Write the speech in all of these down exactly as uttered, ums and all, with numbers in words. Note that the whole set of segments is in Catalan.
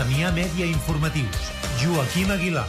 Premià Mèdia Informatius. Joaquim Aguilar.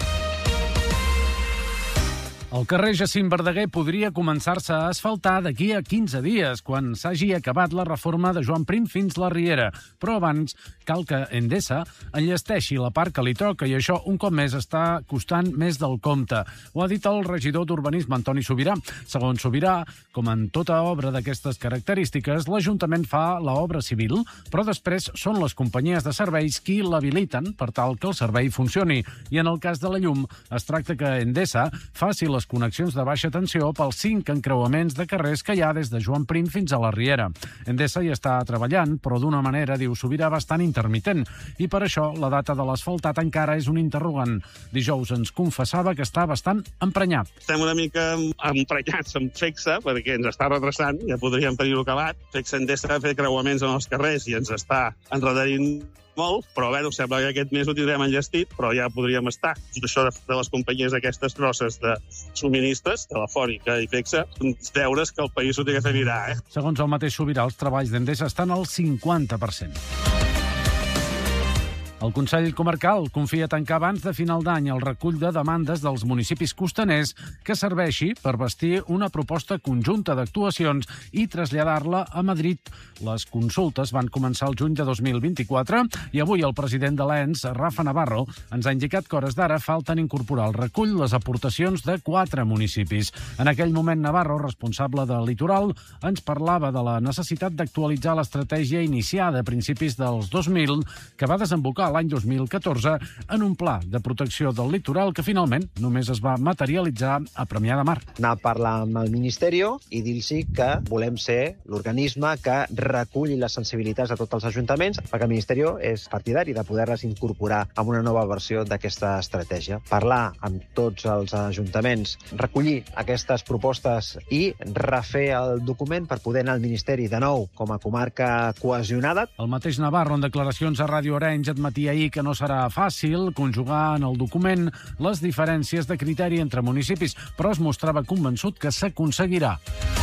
El carrer Jacint Verdaguer podria començar-se a asfaltar d'aquí a quinze dies, quan s'hagi acabat la reforma de Joan Prim fins la Riera. Però abans cal que Endesa enllesteixi la part que li toca i això un cop més està costant més del compte. Ho ha dit el regidor d'Urbanisme, Antoni Subirà. Segons Subirà, com en tota obra d'aquestes característiques, l'Ajuntament fa l'obra civil, però després són les companyies de serveis qui l'habiliten per tal que el servei funcioni. I en el cas de la llum, es tracta que Endesa faci les connexions de baixa tensió pels cinc encreuaments de carrers que hi ha des de Joan Prim fins a la Riera. Endesa hi està treballant, però d'una manera, diu Subirà, bastant intermitent. I per això la data de l'asfaltat encara és un interrogant. Dijous ens confessava que està bastant emprenyat. Estem una mica emprenyats amb Fexa, perquè ens està retrasant, ja podríem tenir-ho acabat. Fexa Endesa ha fet creuaments en els carrers i ens està enredarint molt, però bé, sembla que aquest mes ho tindrem enllestit, però ja podríem estar. Tot això de les companyies aquestes grosses de subministres, Telefònica i Fexa, uns deures que el país ho té que fer mirar, eh? Segons el mateix Subirà, els treballs d'Endesa estan al cinquanta per cent. El Consell Comarcal confia tancar abans de final d'any el recull de demandes dels municipis costaners que serveixi per bastir una proposta conjunta d'actuacions i traslladar-la a Madrid. Les consultes van començar el juny de dos mil vint-i-quatre i avui el president de l'E N S, Rafa Navarro, ens ha indicat que hores d'ara falten incorporar al recull les aportacions de quatre municipis. En aquell moment, Navarro, responsable del litoral, ens parlava de la necessitat d'actualitzar l'estratègia iniciada a principis dels dos mil, que va desembocar l'any dos mil catorze en un pla de protecció del litoral que finalment només es va materialitzar a Premià de Mar. Anar a parlar amb el Ministeri i dir-los que volem ser l'organisme que reculli les sensibilitats de tots els ajuntaments, perquè el Ministeri és partidari de poder-les incorporar en una nova versió d'aquesta estratègia. Parlar amb tots els ajuntaments, recollir aquestes propostes i refer el document per poder anar al Ministeri de nou com a comarca cohesionada. El mateix Navarro, en declaracions a Ràdio Arenys, admetia ahir que no serà fàcil conjugar en el document les diferències de criteri entre municipis, però es mostrava convençut que s'aconseguirà.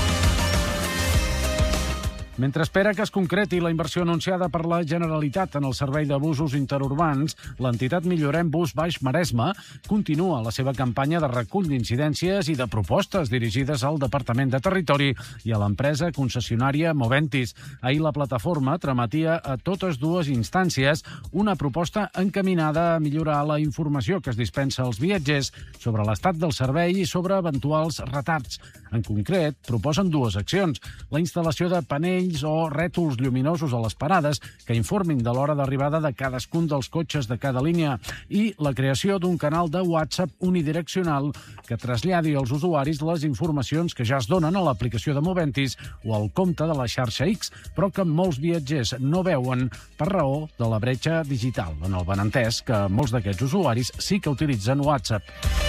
Mentre espera que es concreti la inversió anunciada per la Generalitat en el servei de busos interurbans, l'entitat Millorem Bus Baix Maresme continua la seva campanya de recull d'incidències i de propostes dirigides al Departament de Territori i a l'empresa concessionària Moventis. Ahir la plataforma trametia a totes dues instàncies una proposta encaminada a millorar la informació que es dispensa als viatgers sobre l'estat del servei i sobre eventuals retards. En concret, proposen dues accions: la instal·lació de panells o rètols lluminosos a les parades que informin de l'hora d'arribada de cadascun dels cotxes de cada línia i la creació d'un canal de WhatsApp unidireccional que traslladi als usuaris les informacions que ja es donen a l'aplicació de Moventis o al compte de la xarxa X, però que molts viatgers no veuen per raó de la bretxa digital, en el benentès que molts d'aquests usuaris sí que utilitzen WhatsApp.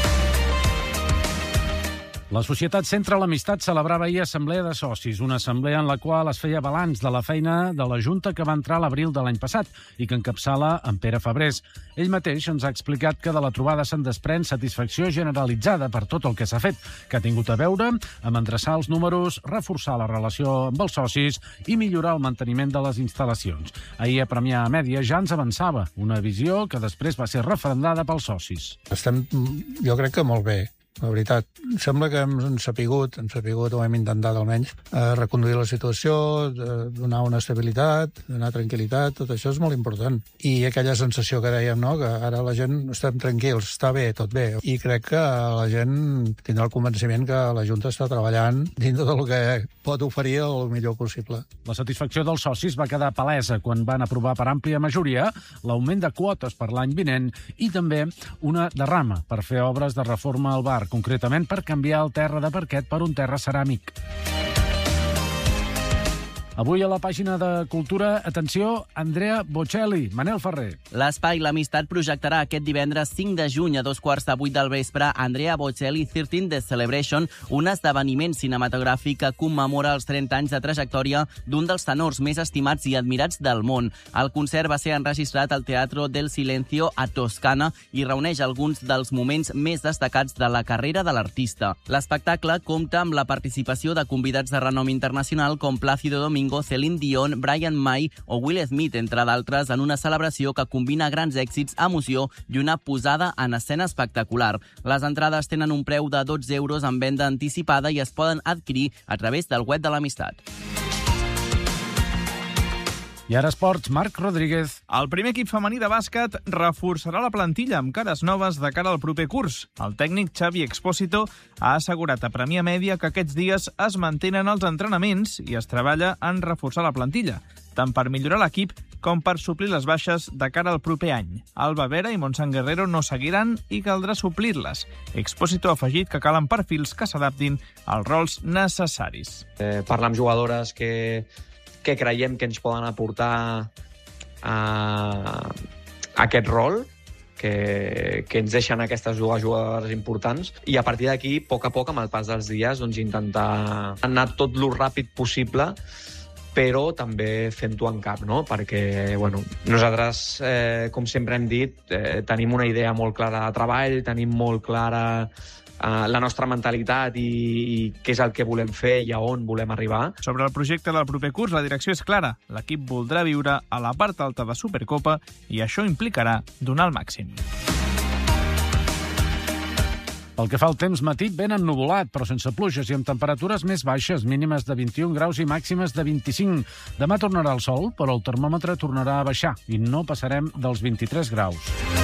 La Societat Centre l'Amistat celebrava ahir assemblea de socis, una assemblea en la qual es feia balanç de la feina de la Junta que va entrar a l'abril de l'any passat i que encapçala en Pere Febrés. Ell mateix ens ha explicat que de la trobada se'n desprèn satisfacció generalitzada per tot el que s'ha fet, que ha tingut a veure amb endreçar els números, reforçar la relació amb els socis i millorar el manteniment de les instal·lacions. Ahir a Premià Mèdia ja ens avançava una visió que després va ser referendada pels socis. Estem, jo crec que molt bé. La veritat, sembla que hem sapigut, hem sapigut o hem intentat almenys eh, reconduir la situació, donar una estabilitat, donar tranquil·litat, tot això és molt important. I aquella sensació que dèiem, no?, que ara la gent estem tranquils, està bé, tot bé. I crec que la gent tindrà el convenciment que la Junta està treballant dintre del que pot oferir el millor possible. La satisfacció dels socis va quedar palesa quan van aprovar per àmplia majoria l'augment de quotes per l'any vinent i també una derrama per fer obres de reforma al bar, concretament per canviar el terra de parquet per un terra ceràmic. Avui a la pàgina de Cultura, atenció, Andrea Bocelli, Manel Ferrer. L'Espai L'Amistat projectarà aquest divendres cinc de juny a dos quarts de vuit del vespre Andrea Bocelli thirteen The Celebration, un esdeveniment cinematogràfic que commemora els trenta anys de trajectòria d'un dels tenors més estimats i admirats del món. El concert va ser enregistrat al Teatro del Silencio a Toscana i reuneix alguns dels moments més destacats de la carrera de l'artista. L'espectacle compta amb la participació de convidats de renom internacional com Plácido Domingo Domingo, Celine Dion, Brian May o Will Smith, entre d'altres, en una celebració que combina grans èxits, emoció i una posada en escena espectacular. Les entrades tenen un preu de dotze euros en venda anticipada i es poden adquirir a través del web de l'Amistat. I ara esports, Marc Rodríguez. El primer equip femení de bàsquet reforçarà la plantilla amb cares noves de cara al proper curs. El tècnic Xavi Expósito ha assegurat a Premià Mèdia que aquests dies es mantenen els entrenaments i es treballa en reforçar la plantilla, tant per millorar l'equip com per suplir les baixes de cara al proper any. Alba Vera i Montsant Guerrero no seguiran i caldrà suplir-les. Expósito ha afegit que calen perfils que s'adaptin als rols necessaris. Eh, parlar amb jugadores que, que creiem que ens poden aportar a, a aquest rol, que, que ens deixen aquestes dues jugadores importants, i a partir d'aquí, a poc a poc, amb el pas dels dies, doncs, intentar anar tot lo ràpid possible, però també fent-ho en cap, no? Perquè, bueno, nosaltres, eh, com sempre hem dit, eh, tenim una idea molt clara de treball, tenim molt clara eh, la nostra mentalitat i, i què és el que volem fer i a on volem arribar. Sobre el projecte del proper curs, la direcció és clara. L'equip voldrà viure a la part alta de Supercopa i això implicarà donar el màxim. Pel que fa al temps, matí ben ennuvolat, però sense pluges i amb temperatures més baixes, mínimes de vint-i-un graus i màximes de vint-i-cinc. Demà tornarà el sol, però el termòmetre tornarà a baixar i no passarem dels vint-i-tres graus.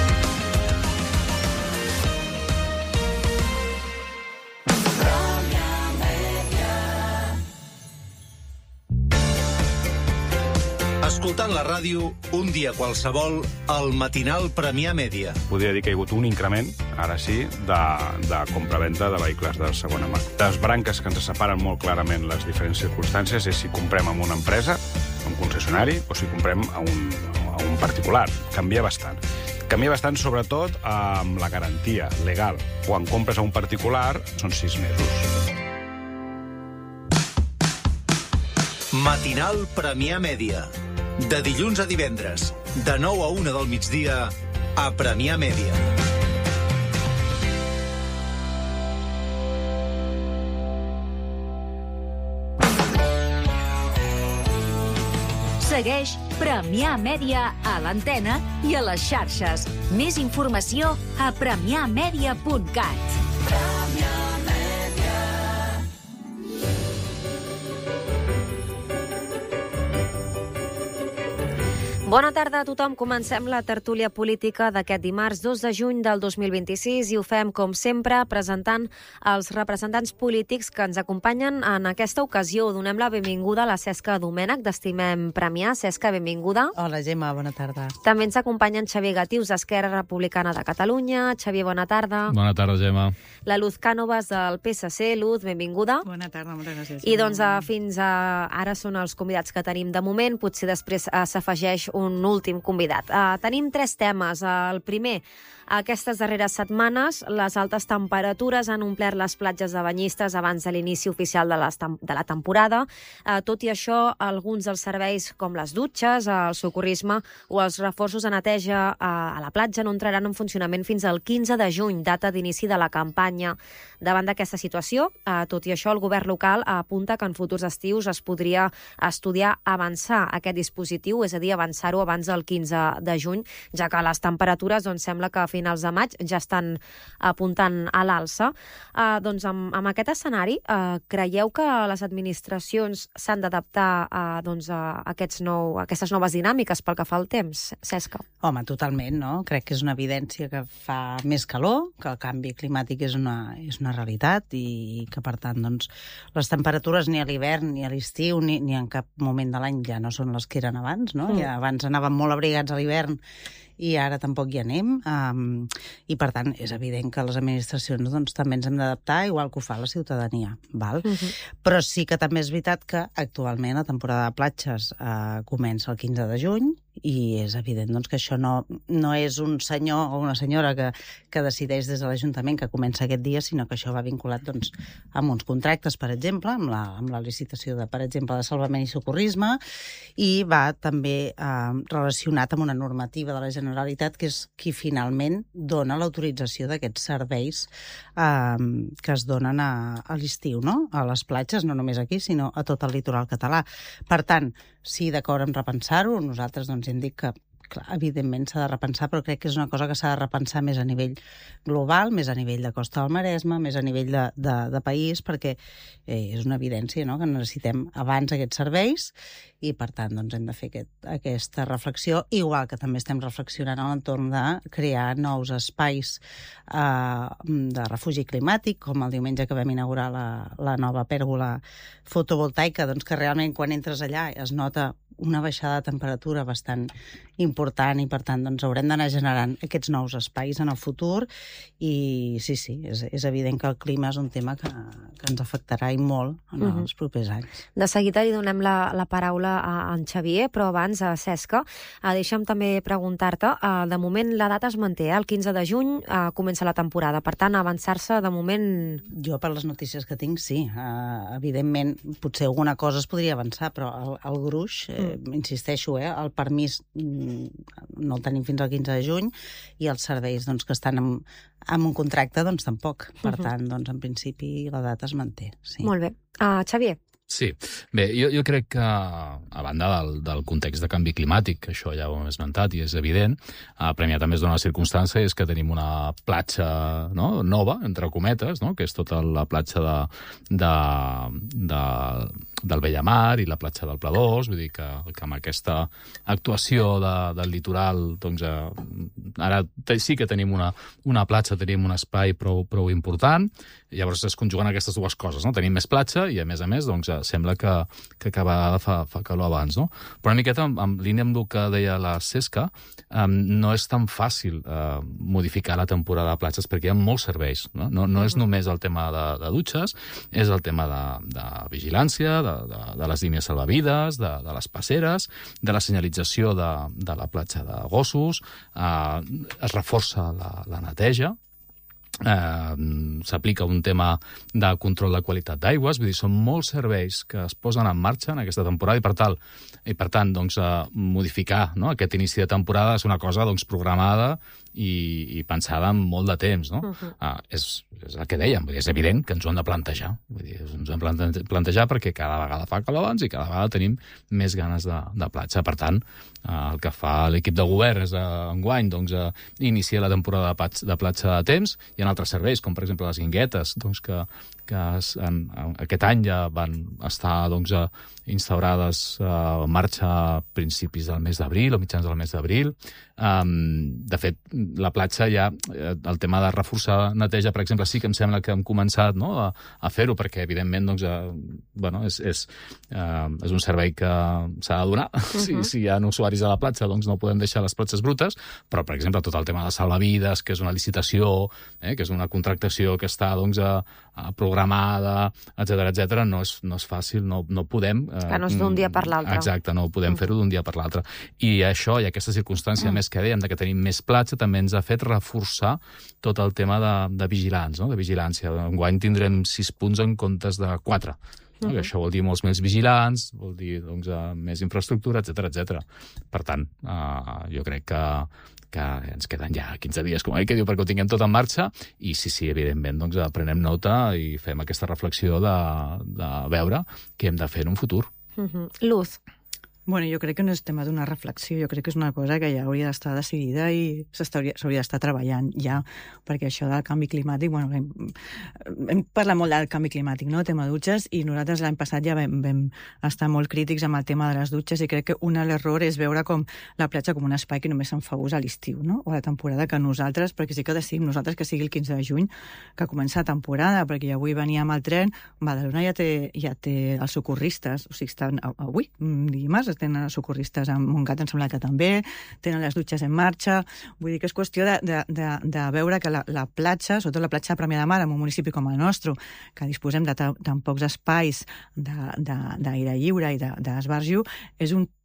Escoltant la ràdio, un dia qualsevol, al matinal Premià Mèdia. Podria dir que hi ha hagut un increment, ara sí, de, de compravenda de vehicles de segona mà. Les branques que ens separen molt clarament les diferents circumstàncies és si comprem amb una empresa, un concessionari, o si comprem a un, a un particular. Canvia bastant. Canvia bastant, sobretot, amb la garantia legal. Quan compres a un particular, són sis mesos. Matinal Premià Mèdia. De dilluns a divendres, de nou a una del migdia, a Premià Mèdia. Segueix Premià Mèdia a l'antena i a les xarxes. Més informació a premià mèdia punt cat. Bona tarda a tothom. Comencem la tertúlia política d'aquest dimarts dos de juny del dos mil vint-i-sis i ho fem, com sempre, presentant els representants polítics que ens acompanyen en aquesta ocasió. Donem la benvinguda a la Cesca Domènech, d'Estimem Premià. Cesca, benvinguda. Hola, Gemma, bona tarda. També ens acompanyen Xavier Gatius, d'Esquerra Republicana de Catalunya. Xavier, bona tarda. Bona tarda, Gemma. La Luz Cànovas, del P S C. Luz, benvinguda. Bona tarda, moltes gràcies. I doncs fins a ara són els convidats que tenim de moment. Potser després uh, s'afegeix un últim convidat. Uh, tenim tres temes. Uh, el primer, aquestes darreres setmanes, les altes temperatures han omplert les platges de banyistes abans de l'inici oficial de, les de la temporada. Uh, tot i això, alguns dels serveis com les dutxes, el socorrisme o els reforços de neteja uh, a la platja no entraran en funcionament fins al quinze de juny, data d'inici de la campanya. Davant d'aquesta situació, uh, tot i això, el govern local apunta que en futurs estius es podria estudiar avançar aquest dispositiu, és a dir, avançar-ho abans del quinze de juny, ja que les temperatures doncs, sembla que a finals de maig ja estan apuntant a l'alça. Uh, doncs amb, amb aquest escenari, uh, creieu que les administracions s'han d'adaptar a, doncs, a, aquests nou, a aquestes noves dinàmiques pel que fa al temps? Cesca. Home, totalment, no? Crec que és una evidència que fa més calor, que el canvi climàtic és una, és una realitat i que, per tant, doncs, les temperatures ni a l'hivern, ni a l'estiu, ni, ni en cap moment de l'any ja no són les que eren abans, no? Mm. Ja abans anàvem molt abrigats a l'hivern i ara tampoc hi anem. Um, I, per tant, és evident que les administracions doncs, també ens hem d'adaptar, igual que ho fa la ciutadania. Val? Uh-huh. Però sí que també és veritat que actualment la temporada de platges uh, comença el quinze de juny i és evident doncs, que això no, no és un senyor o una senyora que, que decideix des de l'Ajuntament que comença aquest dia, sinó que això va vinculat doncs, amb uns contractes, per exemple, amb la, amb la licitació de, per exemple, de salvament i socorrisme, i va també eh, relacionat amb una normativa de la Generalitat, que és qui finalment dona l'autorització d'aquests serveis eh, que es donen a, a l'estiu, no? A les platges, no només aquí, sinó a tot el litoral català. Per tant, sí, d'acord amb repensar-ho, nosaltres doncs, hem dit que clar, evidentment s'ha de repensar, però crec que és una cosa que s'ha de repensar més a nivell global, més a nivell de Costa del Maresme, més a nivell de, de, de país, perquè eh, és una evidència, no?, que necessitem abans aquests serveis i, per tant, doncs, hem de fer aquest, aquesta reflexió, igual que també estem reflexionant a l'entorn de crear nous espais eh, de refugi climàtic, com el diumenge que vam inaugurar la, la nova pèrgola fotovoltaica, doncs que realment quan entres allà es nota una baixada de temperatura bastant important i, per tant, doncs, haurem d'anar generant aquests nous espais en el futur i sí, sí, és, és evident que el clima és un tema que, que ens afectarà i molt en uh-huh. els propers anys. De seguida li donem la, la paraula a en Xavier, però abans, a Cesca, eh, deixa'm també preguntar-te, eh, de moment la data es manté, eh? El quinze de juny eh, comença la temporada, per tant, avançar-se de moment... Jo, per les notícies que tinc, sí. Uh, evidentment, potser alguna cosa es podria avançar, però el, el gruix, eh, mm. insisteixo, eh, el permís no el tenim fins al quinze de juny i els serveis doncs, que estan en, en un contracte doncs tampoc. Per uh-huh. tant, doncs, en principi la data es manté. Sí. Molt bé. Uh, Xavier. Sí. Bé, jo, jo crec que, a banda del, del context de canvi climàtic, que això ja ho hem esmentat i és evident, a Premià també es dona la circumstància és que tenim una platja, no?, nova, entre cometes, no?, que és tota la platja de, de, de, del Bellamar i la platja del Pla dos, vull dir que, que amb aquesta actuació de, del litoral, doncs, eh, ara sí que tenim una, una platja, tenim un espai prou, prou important, llavors es conjuguen aquestes dues coses, no? Tenim més platja i, a més a més, doncs, sembla que, que cada vegada fa, fa calor abans, no? Però una miqueta, en, en línia amb el que deia la Cesca, um, no és tan fàcil uh, modificar la temporada de platges perquè hi ha molts serveis, no? No, no és només el tema de, de dutxes, és el tema de, de vigilància, de, de, de les línies salvavides, de, de les passeres, de la senyalització de, de la platja de gossos, uh, es reforça la, la neteja, Eh, s'aplica un tema de control de qualitat d'aigües, vull dir, són molts serveis que es posen en marxa en aquesta temporada i per tal, i per tant doncs, eh, modificar, no?, aquest inici de temporada és una cosa doncs, programada i, i pensada amb molt de temps, no? Uh-huh. Ah, és, és el que dèiem, vull dir, és evident que ens ho hem de plantejar, vull dir, ens ho hem de plantejar perquè cada vegada fa calor abans i cada vegada tenim més ganes de, de platja. Per tant, eh, el que fa l'equip de govern és, eh, enguany, doncs, eh, iniciar la temporada de platja, de platja a temps. Hi ha altres serveis, com per exemple les guinguetes, doncs, que, que en, en, aquest any ja van estar doncs, instaurades eh, en marxa a principis del mes d'abril o mitjans del mes d'abril. Um, de fet, la platja ja, el tema de reforçar neteja, per exemple, sí que em sembla que hem començat, no?, a, a fer-ho, perquè evidentment doncs, eh, bueno, és, és, eh, és un servei que s'ha de donar. Uh-huh. si, si hi ha usuaris a la platja, doncs no podem deixar les platges brutes, però, per exemple, tot el tema de salvavides, que és una licitació, eh, que és una contractació que està doncs, a, a programada, etcètera, etcètera, no és, no és fàcil, no, no podem... Eh, que no és d'un dia per l'altre. Exacte, no podem uh-huh. fer-ho d'un dia per l'altre. I això, i aquesta circumstància, uh-huh. més que dèiem, que tenim més platja, també ens ha fet reforçar tot el tema de, de vigilants, no?, de vigilància. Enguany tindrem sis punts en comptes de quatre. No? Uh-huh. Això vol dir molts més vigilants, vol dir doncs, més infraestructura, etcètera, etcètera. Per tant, uh, jo crec que, que ens queden ja quinze dies, com ell que diu, perquè ho tinguem tot en marxa, i sí, sí, evidentment, doncs, prenem nota i fem aquesta reflexió de, de veure què hem de fer en un futur. Uh-huh. Luz. Bueno, jo crec que no és tema d'una reflexió, jo crec que és una cosa que ja hauria d'estar decidida i s'hauria d'estar treballant ja, perquè això del canvi climàtic, bueno, hem, hem parlat molt del canvi climàtic, no?, tema dutxes, i nosaltres l'any passat ja vam, vam estar molt crítics amb el tema de les dutxes i crec que un error és veure com la platja com un espai que només se'n fa ús a l'estiu, no?, o a la temporada que nosaltres, perquè sí que decidim nosaltres que sigui el quinze de juny, que comença la temporada, perquè avui venia amb el tren, Badalona ja té, ja té els socorristes, o sigui, estan avui, dimarts, tenen els socorristes a Montgat, em sembla que també, tenen les dutxes en marxa, vull dir que és qüestió de, de, de, de veure que la, la platja, sobretot la platja de Premià de Mar, en un municipi com el nostre, que disposem de tan pocs espais d'aire lliure i d'esbarjo, és un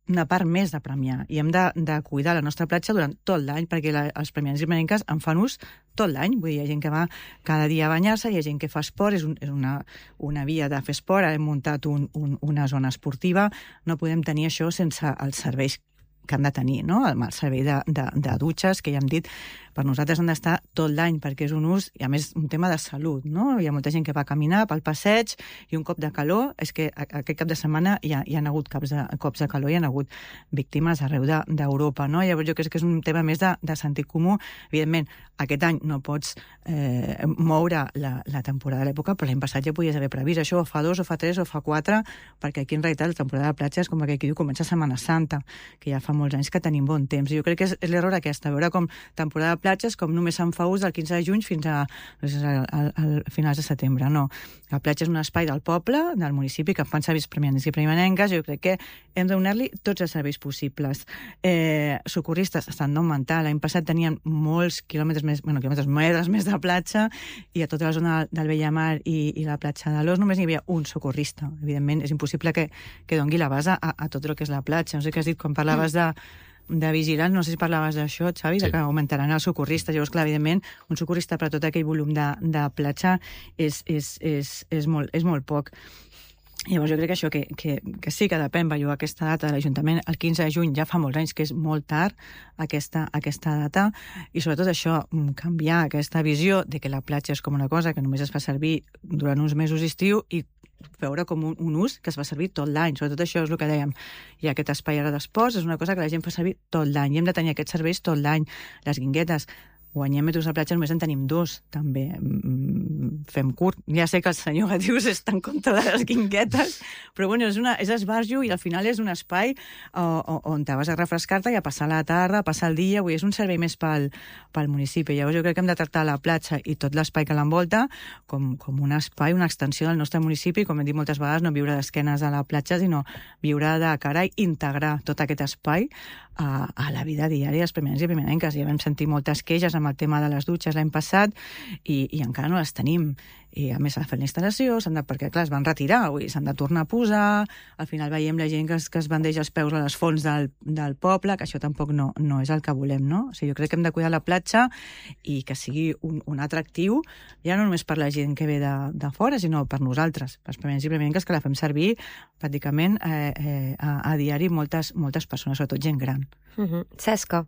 una part més de premiar i hem de, de cuidar la nostra platja durant tot l'any, perquè la, els premians i premianenques en fan ús tot l'any. Vull dir, hi ha gent que va cada dia a banyar-se, hi ha gent que fa esport, és, un, és una, una via de fer esport, hem muntat un, un, una zona esportiva, no podem tenir això sense els serveis que han de tenir, no? El servei de, de, de dutxes, que ja hem dit, per nosaltres han d'estar tot l'any, perquè és un ús, i a més un tema de salut, no? Hi ha molta gent que va caminar pel passeig i un cop de calor, és que aquest cap de setmana hi ha, hi ha hagut cops de, cops de calor, hi ha hagut víctimes arreu d'Europa, no? Llavors jo crec que és un tema més de, de sentit comú. Evidentment, aquest any no pots eh, moure la, la temporada de l'època, però l'any passat ja podies haver previst això, o fa dos, o fa tres, o fa quatre, perquè aquí en realitat la temporada de platja és com aquell que diu, comença Setmana Santa, que ja fa molts anys que tenim bon temps. I jo crec que és, és l'error aquesta, veure com temporada de platges com només se'n fa ús del quinze de juny fins a, a, a, a finals de setembre. No, la platja és un espai del poble, del municipi, que fan serveis premianencs i premianenques. Jo crec que hem de donar-li tots els serveis possibles. Eh, socorristes estan d'augmentar. L'any passat tenien molts quilòmetres més, bueno, quilòmetres metres més de platja, i a tota la zona del Bellamar i, i la platja de l'Os només hi havia un socorrista. Evidentment, és impossible que, que doni la base a, a tot el que és la platja. No sé què has dit quan parlaves de de vigilants, no sé si parlaves d'això, Xavi, sí, de que augmentaran els socorristes. Llavors, clar, evidentment, un socorrista per a tot aquell volum de, de platja és, és, és, és, molt, és molt poc. Llavors, jo crec que això, que, que, que sí que depèn, bellugar aquesta data de l'Ajuntament, el quinze de juny ja fa molts anys que és molt tard, aquesta, aquesta data, i sobretot això, canviar aquesta visió de que la platja és com una cosa que només es fa servir durant uns mesos d'estiu i veure com un, un ús que es fa servir tot l'any. Sobretot això és el que dèiem. Hi ha aquest espai ara d'esports, és una cosa que la gent fa servir tot l'any i hem de tenir aquests serveis tot l'any. Les guinguetes, guanyem metres de platja, només en tenim dos, també. Fem curt. Ja sé que el senyor Gatius està en contra de les guinguetes, però bueno, és, una, és esbarjo i al final és un espai on te vas a refrescar-te i a passar la tarda, a passar el dia. Vull dir, és un servei més pel, pel municipi. Llavors jo crec que hem de tractar la platja i tot l'espai que l'envolta com, com un espai, una extensió del nostre municipi, com hem dit moltes vegades, no viure d'esquenes a la platja, sinó viure de cara i integrar tot aquest espai a, a la vida diària dels premianencs i premianenques. Ja vam sentir moltes queixes amb el tema de les dutxes l'any passat i, i encara no les tenim. I a més s'ha de fer la instal·lació, s'han de, perquè clar, es van retirar, vull dir, s'han de tornar a posar, al final veiem la gent que es, que es bandeja els peus a les fonts del, del poble, que això tampoc no, no és el que volem, no? O sigui, jo crec que hem de cuidar la platja i que sigui un, un atractiu, ja no només per la gent que ve de, de fora, sinó per nosaltres, per els premianencs i premianenques, que la fem servir pràcticament eh, eh, a, a diari moltes, moltes persones, sobretot gent gran. Uh-huh. Cesca.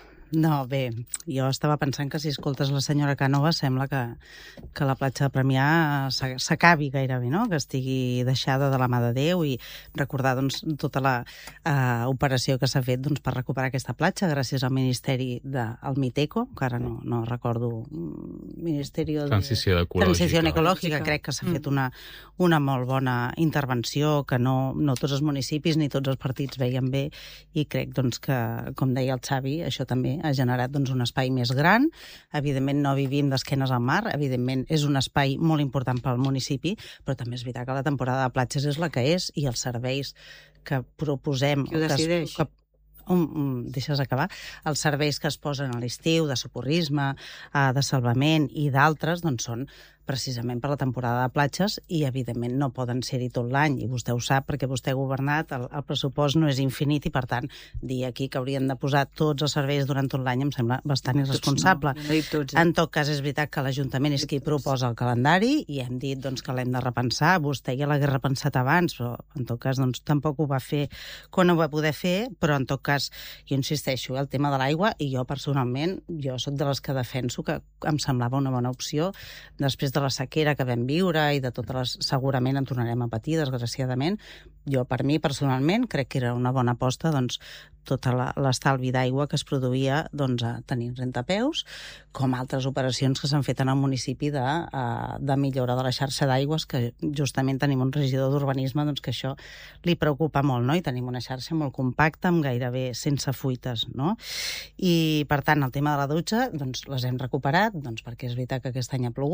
No, bé, jo estava pensant que si escoltes la senyora Cànova sembla que, que la platja de Premià s'acabi gairebé, no? Que estigui deixada de la mà de Déu, i recordar doncs, tota la uh, operació que s'ha fet doncs, per recuperar aquesta platja gràcies al Ministeri del Miteco, que ara no, no recordo, Ministeri de Transició Ecològica. Transició Ecològica, crec que s'ha fet una, una molt bona intervenció que no, no tots els municipis ni tots els partits veien bé, i crec doncs, que, com deia el Xavi, això també ha generat doncs, un espai més gran. Evidentment no vivim d'esquenes al mar, evidentment és un espai molt important pel municipi, però també és veritat que la temporada de platges és la que és, i els serveis que proposem... Qui ho decideix? Que, Um, um, deixes acabar, els serveis que es posen a l'estiu, de socorrisme, uh, de salvament i d'altres, doncs són precisament per la temporada de platges, i evidentment no poden ser-hi tot l'any, i vostè ho sap perquè vostè ha governat, el, el pressupost no és infinit, i per tant dir aquí que haurien de posar tots els serveis durant tot l'any em sembla bastant irresponsable. No, no tots, eh? En tot cas és veritat que l'Ajuntament és qui proposa el calendari, i hem dit doncs, que l'hem de repensar. Vostè ja l'hagués repensat abans, però en tot cas doncs, tampoc ho va fer quan ho va poder fer, però en tot cas jo insisteixo, el tema de l'aigua, i jo personalment jo sóc de les que defenso que em semblava una bona opció després de la sequera que vam viure i de totes les... segurament en tornarem a patir, desgraciadament. Jo, per mi, personalment, crec que era una bona aposta, doncs, tota l'estalvi d'aigua que es produïa doncs, a tenir rentapeus, com altres operacions que s'han fet en el municipi de, de millora de la xarxa d'aigües, que justament tenim un regidor d'urbanisme doncs, que això li preocupa molt, no? I tenim una xarxa molt compacta, amb gairebé sense fuites, no? I, per tant, el tema de la dutxa, doncs, les hem recuperat, doncs, perquè és veritat que aquest any ha plogut, i, per tant,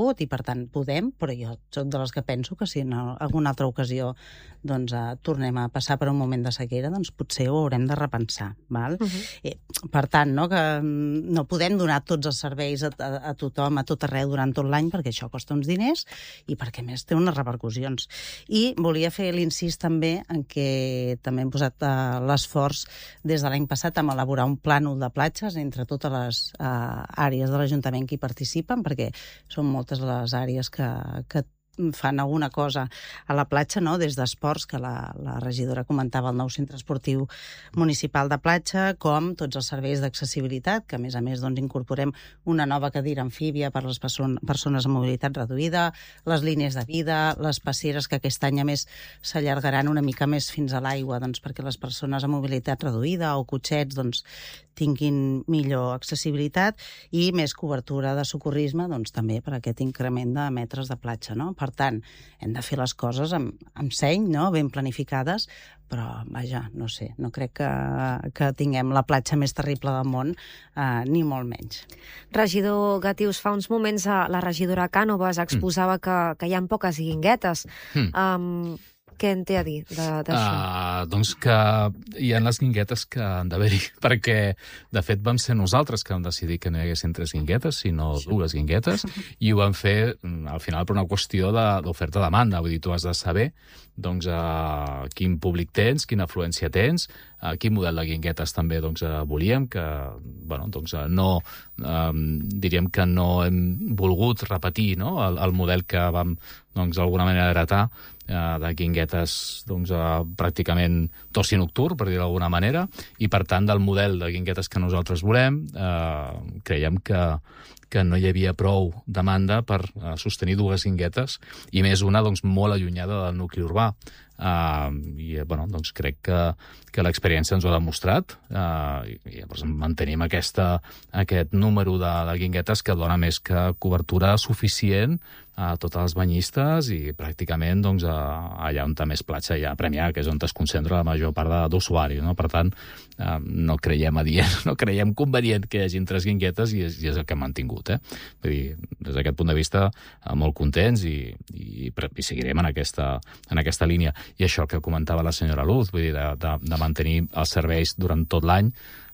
tant, podem, però jo soc de les que penso que si en alguna altra ocasió doncs, eh, tornem a passar per un moment de sequera, doncs potser ho haurem de repensar. Val? Uh-huh. eh, per tant, no, que no podem donar tots els serveis a, a, a tothom, a tot arreu, durant tot l'any, perquè això costa uns diners i perquè, més, té unes repercussions. I volia fer l'incís també en què també hem posat uh, l'esforç des de l'any passat amb elaborar un plànol de platges entre totes les uh, àrees de l'Ajuntament que hi participen, perquè són moltes les àrees que, que fan alguna cosa a la platja, no? Des d'esports, que la, la regidora comentava, el nou centre esportiu municipal de platja, com tots els serveis d'accessibilitat, que a més a més doncs, incorporem una nova cadira amfíbia per a les person persones amb mobilitat reduïda, les línies de vida, les passeres que aquest any a més s'allargaran una mica més fins a l'aigua, doncs, perquè les persones amb mobilitat reduïda o cotxets doncs, tinguin millor accessibilitat i més cobertura de socorrisme doncs, també per aquest increment de metres de platja. No? Per tant, hem de fer les coses amb, amb seny, no? Ben planificades, però, vaja, no sé, no crec que, que tinguem la platja més terrible del món, eh, ni molt menys. Regidor Gatius, fa uns moments la regidora Cànovas exposava mm. que, que hi ha poques guinguetes. Mm. Um, Què en té a dir d'això? Uh, doncs que hi ha les guinguetes que han d'haver-hi, perquè, de fet, vam ser nosaltres que vam decidir que no hi haguessin tres guinguetes, sinó dues guinguetes, i ho vam fer, al final, per una qüestió d'oferta-demanda. Vull dir, tu has de saber doncs, uh, quin públic tens, quina afluència tens, uh, quin model de guinguetes també doncs, uh, volíem, que, bueno, doncs, uh, no, um, diríem que no hem volgut repetir, no?, el, el model que vam, doncs, d'alguna manera heretar, de guinguetes doncs, pràcticament d'oci nocturn, per dir d'alguna manera, i per tant del model de guinguetes que nosaltres volem, eh, creiem que, que no hi havia prou demanda per eh, sostenir dues guinguetes, i més una doncs, molt allunyada del nucli urbà. Uh, i bueno, doncs crec que, que l'experiència ens ho ha demostrat, uh, i, i llavors mantenim aquesta, aquest número de, de guinguetes que dona més que cobertura suficient a totes les banyistes i pràcticament doncs, a, allà on té més platja hi ha Premià, que és on es concentra la major part d'usuaris. No? Per tant, uh, no creiem adient, no creiem convenient que hi hagin tres guinguetes i és, i és el que hem mantingut. Eh? Vull dir, des d'aquest punt de vista, uh, molt contents i, i, i seguirem en aquesta, en aquesta línia. I això que comentava la senyora Luz, vull dir, de, de, de mantenir els serveis durant tot l'any,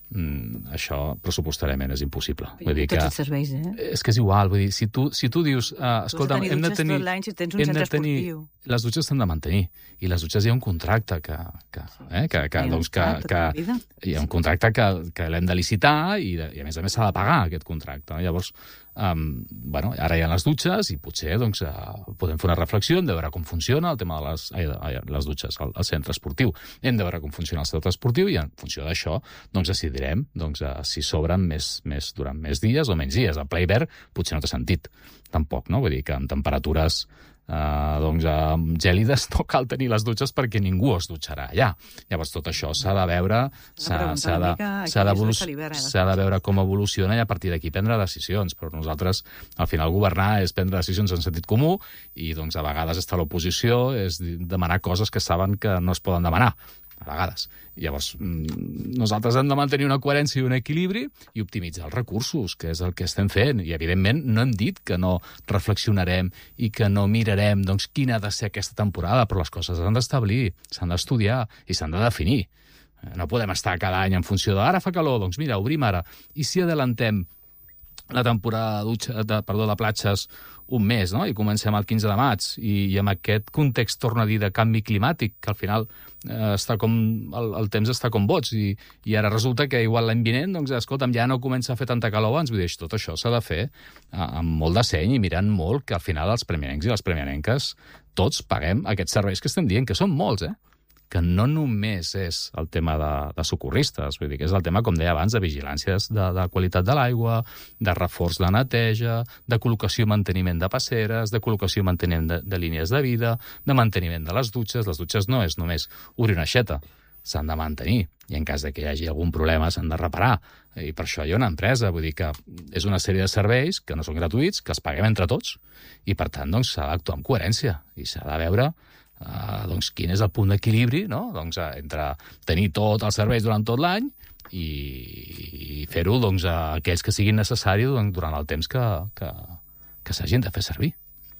mm, això pressupostàriament és impossible. Vull dir que, tots els serveis, eh? És que és igual, vull dir, si tu, si tu dius, uh, escolta, hem de tenir... Tot l'any, si tens un centre esportiu. Les dutxes s'han de mantenir, i les dutxes hi ha un contracte que, que, eh, que, que, doncs, que, que hi ha un contracte que, que l'hem de licitar i, de, i a més a més s'ha de pagar aquest contracte. Llavors, um, bueno, ara hi ha les dutxes i potser doncs, uh, podem fer una reflexió, hem de veure com funciona el tema de les, ai, ai, les dutxes al, al centre esportiu. Hem de veure com funciona el centre esportiu i en funció d'això doncs, decidirem doncs, uh, si s'obren més, més, durant més dies o menys dies. El ple hivern potser no té sentit, tampoc, no? Vull dir que amb temperatures Uh, doncs, uh, gèlides no cal tenir les dutxes perquè ningú es dutxarà allà. Llavors tot això s'ha de veure, s'ha de, de, de veure com evoluciona i a partir d'aquí prendre decisions. Però nosaltres, al final, governar és prendre decisions en sentit comú i doncs, a vegades estar a l'oposició és demanar coses que saben que no es poden demanar. A vegades. Llavors, nosaltres hem de mantenir una coherència i un equilibri i optimitzar els recursos, que és el que estem fent. I, evidentment, no hem dit que no reflexionarem i que no mirarem doncs, quina ha de ser aquesta temporada, però les coses s'han d'establir, s'han d'estudiar i s'han de definir. No podem estar cada any en funció de ara fa calor, doncs mira, obrim ara. I si adelantem la temporada de, dutxa, de, perdó, de platges un mes, no? I comencem el quinze de maig, i, i amb aquest context, torna a dir, de canvi climàtic, que al final eh, està com, el, el temps està com boig, i, i ara resulta que igual l'any vinent, doncs, escolta'm, ja no comença a fer tanta calor abans, vull dir, tot això s'ha de fer eh, amb molt de seny i mirant molt que al final els premianencs i les premianenques tots paguem aquests serveis que estem dient, que són molts, eh? Que no només és el tema de, de socorristes, vull dir que és el tema, com deia abans, de vigilàncies de, de qualitat de l'aigua, de reforç de neteja, de col·locació i manteniment de passeres, de col·locació i manteniment de, de línies de vida, de manteniment de les dutxes. Les dutxes no és només obrir una aixeta, s'han de mantenir, i en cas de que hi hagi algun problema s'han de reparar. I per això hi ha una empresa, vull dir que és una sèrie de serveis que no són gratuïts, que els paguem entre tots, i per tant doncs, s'ha d'actuar amb coherència, i s'ha de veure Uh, doncs, quin és el punt d'equilibri, no? Doncs, uh, entre tenir tots els serveis durant tot l'any i, i fer-ho doncs, a aquells que siguin necessaris doncs, durant el temps que, que, que s'hagin de fer servir.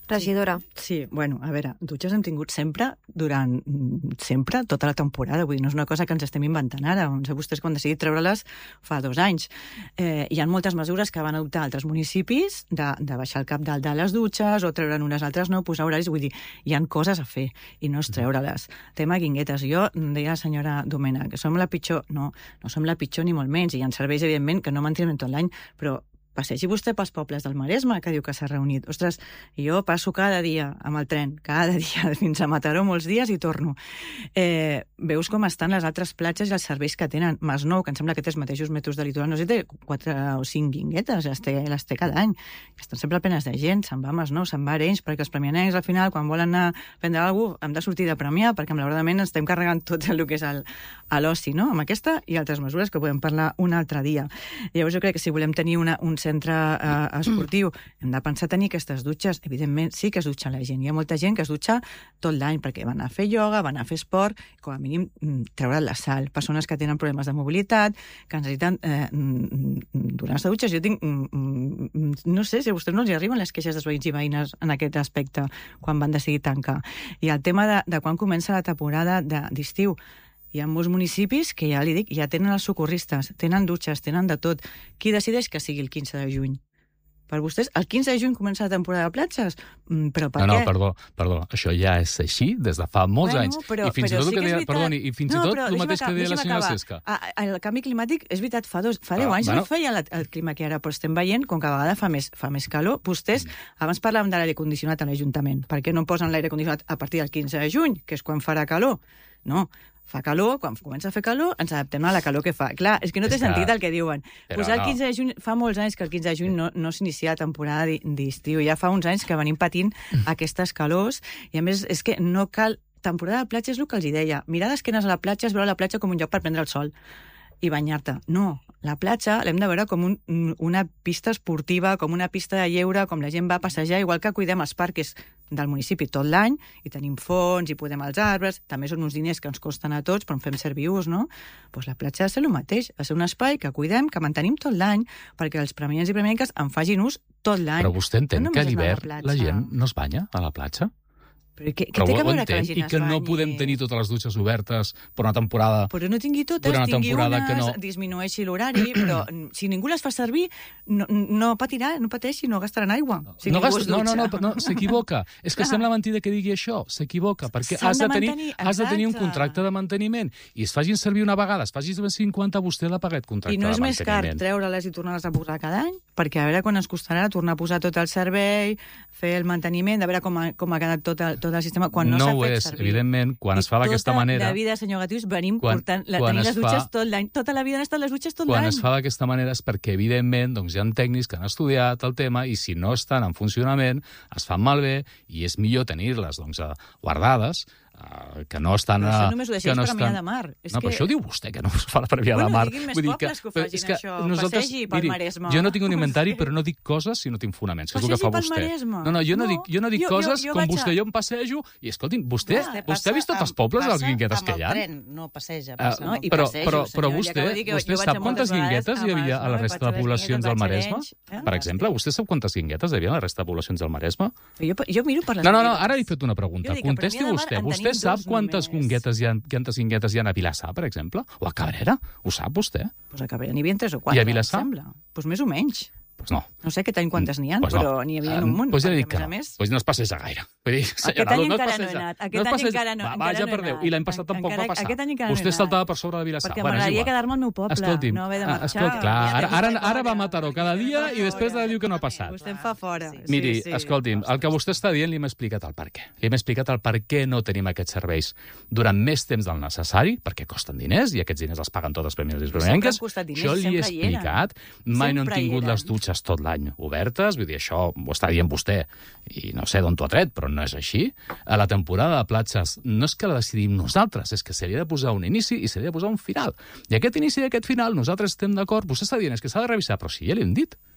Regidora. Sí, bueno, a veure, dutxes hem tingut sempre, durant sempre, tota la temporada. Vull dir, no és una cosa que ens estem inventant ara. No sé vostès quan decidit treure-les fa dos anys. Eh, hi ha moltes mesures que van adoptar altres municipis de, de baixar el cap dalt de les dutxes o treure'n unes altres no, posar horaris. Vull dir, hi ha coses a fer i no és treure-les. Tema guinguetes. Jo deia la senyora Domènech que som la pitjor. No, no som la pitjor ni molt menys. Hi ha serveis, evidentment, que no mantenen tot l'any, però passegi vostè pels pobles del Maresme, que diu que s'ha reunit. Ostres, jo passo cada dia amb el tren, cada dia, fins a Mataró molts dies i torno. Eh, veus com estan les altres platges i els serveis que tenen. Masnou, que em sembla que té els mateixos metres de litoral, no sé, té quatre o cinc guinguetes, les té, les té cada any. Estan sempre plenes de gent, se'n va a Masnou, se'n va a Arenys, perquè els premianencs, al final, quan volen anar a prendre alguna cosa, hem de sortir de premiar, perquè malauradament estem carregant tot el que és el, l'oci, no? Amb aquesta i altres mesures que podem parlar un altre dia. Llavors jo crec que si volem tenir una, un centre eh, esportiu, hem de pensar tenir aquestes dutxes. Evidentment, sí que es dutxa la gent. Hi ha molta gent que es dutxa tot l'any perquè van a fer ioga, van a fer esport, com a mínim treure la sal. Persones que tenen problemes de mobilitat, que necessiten eh, donar-se dutxes. Jo tinc... No sé si a vostès no els arriben les queixes dels veïns i veïnes en aquest aspecte quan van decidir tancar. I el tema de, de quan comença la temporada d'estiu, hi ha molts municipis que ja li dic, ja tenen els socorristes, tenen dutxes, tenen de tot. Qui decideix que sigui el quinze de juny? Per vostès, el quinze de juny comença la temporada de platges? Mm, però per no, què? No, perdó, perdó, això ja és així des de fa molts bueno, anys. Però, I fins però i tot sí el que deia, veritat... perdoni, i fins no, i tot però, el mateix que deia la senyora acabar. Cesca. A, a, el canvi climàtic, és veritat, fa, dos, fa deu Ah, anys bueno. no feia el, el clima que ara, però estem veient com cada vegada fa més, fa més calor. Vostès, mm. abans parlàvem de l'aire condicionat a l'Ajuntament. Per què no posen l'aire condicionat a partir del quinze de juny, que és quan farà calor? No, fa calor, quan comença a fer calor, ens adaptem a la calor que fa. Clar, és que no té És que- sentit el que diuen. Però Posar el no. quinze de juny, fa molts anys que el quinze de juny no, no s'inicia la temporada di- d'estiu. Ja fa uns anys que venim patint aquestes calors i, a més, és que no cal... Temporada de platja és el que els hi deia. Mirar d'esquenes a la platja és veure la platja com un lloc per prendre el sol i banyar-te. No, la platja l'hem de veure com un, una pista esportiva, com una pista de lleure, com la gent va a passejar, igual que cuidem els parcs del municipi tot l'any, i tenim fons, i podem als arbres, també són uns diners que ens costen a tots, però en fem servir ús, no? Doncs la platja ha de ser el mateix, ha de ser un espai que cuidem, que mantenim tot l'any, perquè els premians i premianques en facin ús tot l'any. Però vostè entén No que a només anar a la l'hivern platja. la gent no es banya a la platja? Però què, què Però té que ho veure que la entén? gent I es que no banyi? podem tenir totes les dutxes obertes per una temporada... Però no tingui totes, Durant una tingui temporada unes, que no. disminueixi l'horari, però si ningú les fa servir, no, no patirà, no pateixi, no gastaran aigua. Si no, ningú gasta, es no, no, no, dutxa. no s'equivoca. És que Clar. sembla mentida que digui això. S'equivoca, perquè S'han has de de, tenir, mantenir, has de tenir un exacte. contracte de manteniment i es facin servir una vegada, es facin servir cinquanta, vostè l'ha pagat contracte I no és de més car manteniment. treure-les i tornar-les a posar cada any? Perquè a veure quan ens costarà tornar a posar tot el servei, fer el manteniment, de veure com ha, com ha quedat tot el, tot el sistema, quan no, No s'ha ho fet és, servir. evidentment, quan es fa d'aquesta Tota manera... la vida, senyor Gatius, venim Quan- portant, la, quan tenint es les dutxes fa- tot l'any. Tota la vida han estat les dutxes tot Quan l'any. es fa d'aquesta manera és perquè, evidentment, doncs, hi ha tècnics que han estudiat el tema i si no estan en funcionament, es fan malbé i és millor tenir-les doncs, eh, guardades, eh, que no estan... Però això eh, només ho que deixeix no per Premià estan- de Mar. És no, que... però això ho diu vostè, que no es fa la Premià Bueno, de Mar. diguin més Vull dir pobles que ho però facin, és que això. nosaltres, Passegi pel miri, Maresme. jo no tinc un inventari, però no dic coses si no tinc fonaments, que és el que Passegi fa pel vostè. Maresme. No, no, jo no, No, dic, jo no dic jo- jo- coses jo com vaig a- vostè, jo em passejo i, escolti'm, vostè, Vostè vostè ha vist tots passa els pobles, amb- les guinguetes passa que hi ha? amb el tren, no passeja. Eh, Passa, no? I però, passejo, però, però senyor, ja vostè, acabo de dir que jo vostè vaig sap a quantes moltes vegades guinguetes hi a havia a la Masnou, resta de vaig a poblacions del Guinguetes, vaig a Maresme? Arenys, eh? Per exemple, vostè sap quantes guinguetes hi havia a la resta de poblacions del Maresme? Jo, jo miro per les No, no, no, guinguetes. ara li he fet una pregunta. Jo dic que a Contesti Premià de Mar vostè. en Vostè tenim sap dos quantes només. guinguetes hi ha, quantes guinguetes hi ha a Vilassar, per exemple? O a Cabrera? Ho sap vostè? Pues a Cabrera n'hi havia tres o quatre, I a Vilassar? em sembla. Pues més o menys. Pues no. No sé aquest any quantes n'hi ha, Pues no. però n'hi havia un munt. Pues ja li perquè, dic que a no. més a més, Pues no es passeja gaire. Vull dir, Aquest senyora, any no es encara no he passeja. anat. Aquest es any passeja. encara no- Va, encara vaja no he per Déu. anat. I l'any passat tampoc Encara- va passar. aquest any encara no he Vostè anat. saltava per sobre de Vilassar. perquè Bueno, és m'agradaria igual. quedar-me al meu poble, Escolti'm, no haver de ah, marxar. escolta, clar, Ja ara, t'he ara, vist ara va a fora. Mataró cada dia i després de diu que no ha passat. Vostè em fa fora. Sí, Miri, sí. escolti'm, el que vostè està dient li hem explicat el per què. Li hem explicat el per què no tenim aquests serveis durant més temps del necessari, perquè costen diners i aquests diners els paguen totes les premiers i Sempre premianques. han costat diners, Això li he sempre hi eren. explicat. Mai no hem Sempre hi tingut eren. les dutxes tot l'any obertes, vull dir, això ho està dient vostè, i no sé d'on t'ho ha tret, però no és així. A la temporada de platges no és que la decidim nosaltres, és que se li ha de posar un inici i se li ha de posar un final. I aquest inici i aquest final, nosaltres estem d'acord, vostè està dient és que s'ha de revisar, però si ja l'hem dit.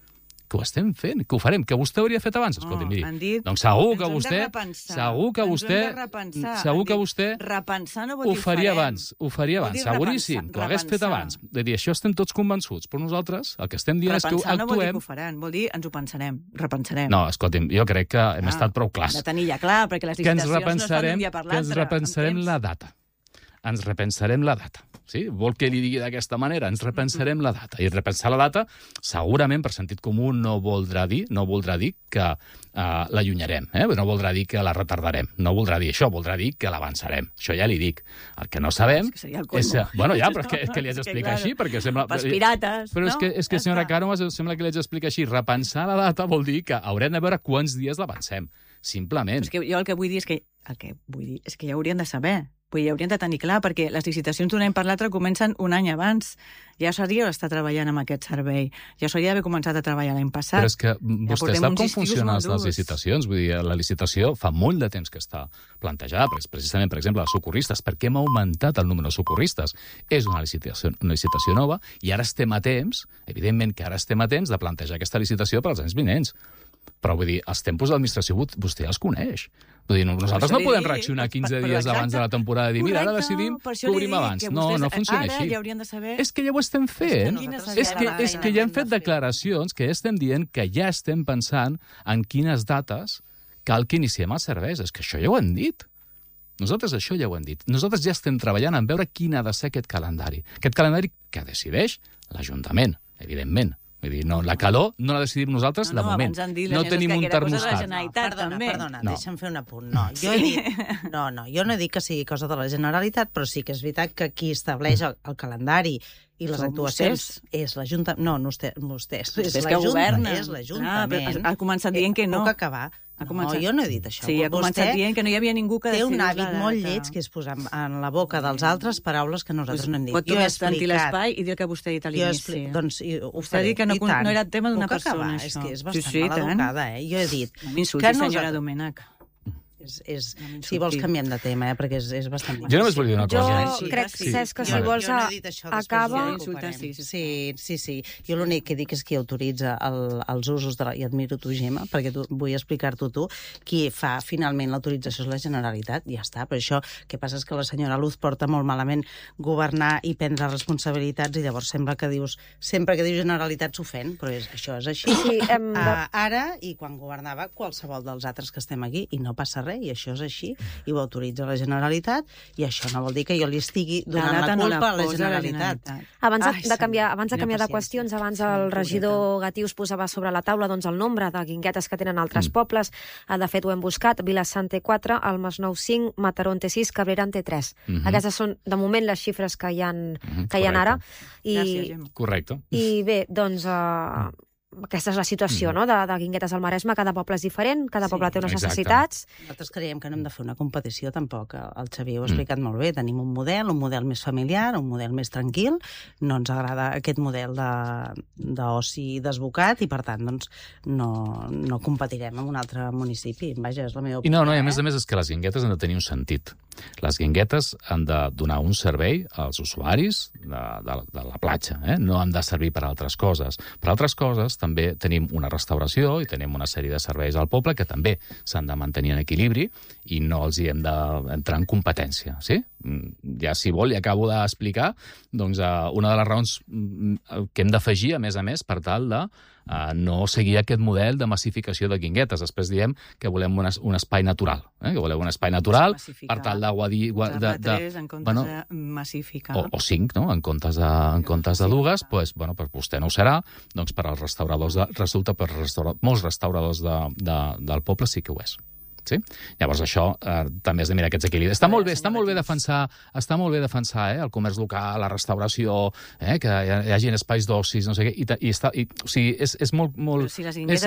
que ho estem fent, que ho farem, que vostè hauria fet abans. Escolti, miri, han dit, doncs segur que ens hem de vostè, repensar, segur que ens vostè, hem de repensar. segur Han que dit, vostè repensar no vol ho dir faria farem. abans, ho faria Vol abans, dir seguríssim, repensar, que ho hagués fet repensar. abans. De dir, això estem tots convençuts, però nosaltres el que estem dient és que Repensar no vol dir que actuem... ho faran, vol dir ens ho pensarem, repensarem. No, escolti'm, jo crec que hem Ah, estat prou clars. de tenir ja clar, perquè les Que ens licitacions no es fan repensarem, d'un dia per que l'altre. ens repensarem la data. Ens repensarem la data. Sí? Vol que li digui d'aquesta manera? Ens repensarem la data. I repensar la data, segurament, per sentit comú, no voldrà dir no voldrà dir que uh, l'allunyarem, eh? No voldrà dir que la retardarem. No voldrà dir això, voldrà dir que l'avançarem. Això ja li dic. El que no sabem... És que seria el colmo. És, bueno, ja, però és que, és que li haig És que, d'explicar claro, així, perquè sembla... pels pirates, Però és no? que, és que Ja senyora està. Caro, sembla que li haig d'explicar així. Repensar la data vol dir que haurem de veure quants dies l'avancem. Simplement. És que jo el que vull dir és que, el que, vull dir és que ja haurien de saber. Vull dir, haurien de tenir clar, perquè les licitacions d'un any per l'altre comencen un any abans. Ja s'hauria d'estar treballant amb aquest servei. Ja s'hauria d'haver començat a treballar l'any passat. Però és que Ja vostè portem sap uns com estius funcionen molt les durs. licitacions. Vull dir, la licitació fa molt de temps que està plantejada, precisament, per exemple, els socorristes. Per què hem augmentat el número de socorristes? És una licitació, una licitació nova i ara estem a temps, evidentment que ara estem a temps de plantejar aquesta licitació per als anys vinents. Però vull dir, els tempos de l'administració vostè els coneix. Vull dir, nosaltres no podem reaccionar quinze dies abans de la temporada i dir, mira, ara decidim que obrim abans. No, no funciona així. Ara ja haurien de saber... És que ja ho estem fent. És que, és que ja hem fet declaracions que ja estem dient que ja estem pensant en quines dates cal que iniciem els serveis. És que això ja ho hem dit. Nosaltres això ja ho hem dit. Nosaltres ja estem treballant en veure quin ha de ser aquest calendari. Aquest calendari que decideix l'Ajuntament, evidentment. Vull dir, no, la calor no la decidim nosaltres No, de no, moment. abans han dit les No nenes tenim que un era cosa de la termostat. Generalitat, Perdona, també. perdona, No. deixa'm fer un apunt. No, jo he dit, no, no, jo no he dit que sigui cosa de la Generalitat, però sí que és veritat que qui estableix el, el calendari i les Som actuacions és l'Ajuntament... No, no vostè, vostès. És Vostès que l'Ajuntament, governen. és Ah, l'Ajuntament. però ha començat dient que no. Puc acabar? Ha No, començat- jo no he dit això. Sí, ha començat Vostè dient que no hi havia ningú que té un decidís la hàbit molt data. lleig, que és posar en la boca dels altres paraules que nosaltres Pues no hem dit. pot Jo he tornar a sentir explicat- l'espai i dir el que vostè ha dit a Jo he l'inici. expli- doncs i ho Vostè ha dit que no, i tant. no era tema d'una Puc persona, acabar? això. És que és Sí, bastant sí, tant. maleducada, eh? Jo he dit... No m'insulti, que senyora nosaltres- Domènech. És, és, No si vols canviem de tema, eh? Perquè és, és bastant difícil. Jo només volia dir una Jo cosa. crec, Sí. Cesc, que si Jo- vols jo no he a- dit això, després acaba... ho Insulta, recuperem. sí, sí. Sí, sí, sí. Jo l'únic que dic és qui autoritza el, els usos de la... I admiro tu, Gemma, perquè tu, vull explicar-t'ho tu. Qui fa finalment l'autorització és la Generalitat, ja està. Però això, el que passa és que la senyora Luz porta molt malament governar i prendre responsabilitats i llavors sembla que dius... Sempre que dius Generalitat s'ofèn, però és, això és així. Sí, hem de- Ah, ara, i quan governava qualsevol dels altres que estem aquí, i no passa res, i això és així, i ho autoritza la Generalitat, i això no vol dir que jo li estigui donant la, data no culpa a la posa Generalitat. Abans de, Ai, de canviar, senyor, abans de, quina canviar de paciència. qüestions, abans Sí, el pobreta. regidor Gatius posava sobre la taula doncs, el nombre de guinguetes que tenen altres Mm. pobles. Eh, De fet, ho hem buscat. Vilassar té quatre, el Masnou cinc, Mataró en té sis, Cabrera en té tres. Mhm. Aquestes són, de moment, les xifres que hi ha, Mhm, que hi ha correcte. ara. I, Gràcies, Gemma. Correcte. I bé, doncs... Uh, aquesta és la situació, no?, de, de guinguetes al Maresme. Cada poble és diferent, cada Sí, poble té unes exacte. necessitats. Nosaltres creiem que no hem de fer una competició tampoc. El Xavier ho ha explicat mm. molt bé. Tenim un model, un model més familiar, un model més tranquil. No ens agrada aquest model de- d'oci desbocat i, per tant, doncs, no, no competirem amb un altre municipi. Vaja, és la meva I opinió. no, no, i a més eh? a més és que les guinguetes han de tenir un sentit. Les guinguetes han de donar un servei als usuaris de, de, de la platja, eh? No han de servir per altres coses. Per altres coses també tenim una restauració i tenim una sèrie de serveis al poble que també s'han de mantenir en equilibri i no els hi hem d'entrar en competència, sí? Ja, si vol, ja acabo d'explicar doncs, una de les raons que hem d'afegir, a més a més, per tal de Uh, no seguir aquest model de massificació de guinguetes. Després diem que volem un, es, un espai natural, eh? que volem un espai natural per tal de guadir... De, de, tres en comptes bueno, de massificar. o, o cinc, no? En comptes de, en comptes de dues, pues, bueno, per vostè no ho serà, doncs per als restauradors, de, resulta per restaura, molts restauradors de, de, del poble sí que ho és. Sí? Llavors això eh, també has de mirar aquests equilibris. Està molt bé, està molt bé defensar, està molt bé defensar eh, el comerç local, la restauració, eh, que hi, hi hagi espais d'ocis, no sé què, i, i està, i, o sigui, és, és molt, molt Però si les és, guinguetes